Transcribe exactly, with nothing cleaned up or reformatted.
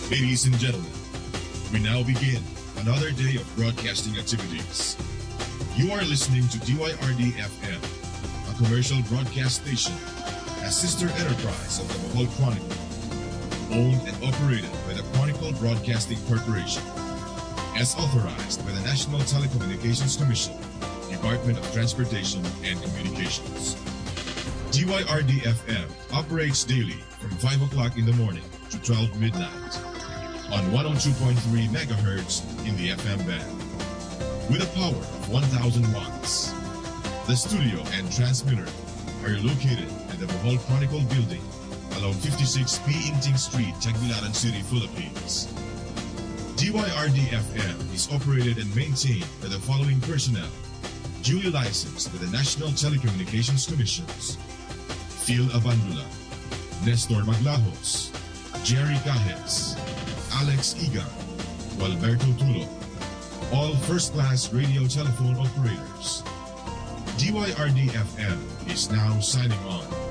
Ladies and gentlemen, we now begin another day of broadcasting activities. You are listening to D Y R D F M, a commercial broadcast station, a sister enterprise of the Bohol Chronicle, owned and operated by the Chronicle Broadcasting Corporation, as authorized by the National Telecommunications Commission, Department of Transportation and Communications. D Y R D F M operates daily from five o'clock in the morning to twelve midnight on one oh two point three megahertz in the F M band with a power of one thousand watts. The studio and transmitter are located at the Bohol Chronicle building along fifty-six P Inting Street, Tagbilaran City, Philippines. D Y R D F M is operated and maintained by the following personnel, duly licensed by the National Telecommunications Commissions: Phil Abandula, Nestor Maglajos, Jerry Cajes, Alex Igan, Walberto Tulo, all first-class radio telephone operators. D Y R D F M is now signing on.